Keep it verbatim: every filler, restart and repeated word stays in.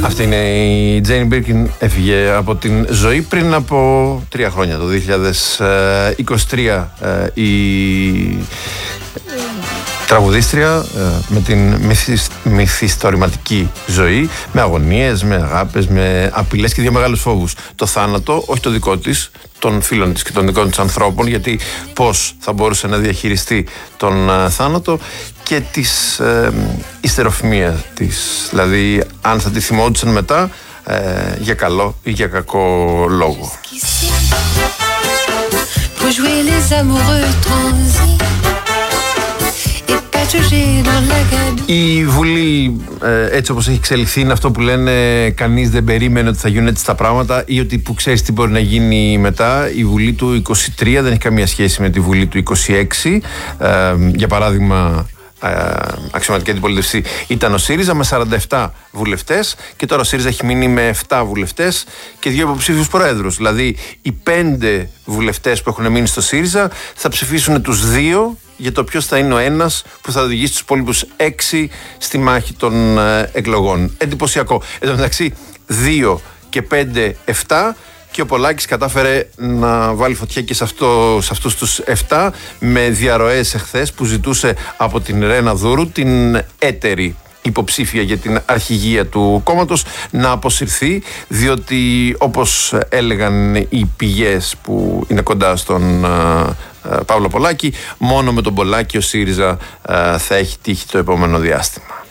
Αυτή είναι η Τζέιν Μπίρκιν, έφυγε από την ζωή πριν από τρία χρόνια, το δύο χιλιάδες είκοσι τρία. Η τραγουδίστρια με την μυθιστορηματική ζωή, με αγωνίες, με αγάπες, με απειλές και δύο μεγάλους φόβους. Το θάνατο, όχι το δικό της, των φίλων της και των δικών της ανθρώπων, γιατί πώς θα μπορούσε να διαχειριστεί τον uh, θάνατο, και της uh, ιστεροφημίας της, δηλαδή αν θα τη θυμόντουσαν μετά uh, για καλό ή για κακό λόγο. Η Βουλή, έτσι όπως έχει εξελιχθεί, είναι αυτό που λένε κανείς δεν περίμενε ότι θα γίνουν έτσι τα πράγματα ή ότι που ξέρεις τι μπορεί να γίνει μετά. Η Βουλή του είκοσι τρία δεν έχει καμία σχέση με τη Βουλή του είκοσι έξι. Ε, για παράδειγμα, αξιωματική αντιπολίτευση ήταν ο ΣΥΡΙΖΑ με σαράντα επτά βουλευτές και τώρα ο ΣΥΡΙΖΑ έχει μείνει με επτά βουλευτές και δύο υποψήφιους προέδρους. Δηλαδή οι πέντε βουλευτές που έχουν μείνει στο ΣΥΡΙΖΑ θα ψηφίσουν τους δύο για το ποιος θα είναι ο ένας που θα οδηγήσει τους υπόλοιπους έξι στη μάχη των ε, εκλογών. Εντυπωσιακό. Εν τω μεταξύ, δύο και πέντε, επτά, και ο Πολάκης κατάφερε να βάλει φωτιά και σε, αυτό, σε αυτούς τους επτά με διαρροές εχθές που ζητούσε από την Ρένα Δούρου, την έτερη υποψήφια για την αρχηγία του κόμματος, να αποσυρθεί, διότι όπως έλεγαν οι πηγές που είναι κοντά στον uh, Παύλο Πολάκη, μόνο με τον Πολάκη ο ΣΥΡΙΖΑ uh, θα έχει τύχει το επόμενο διάστημα.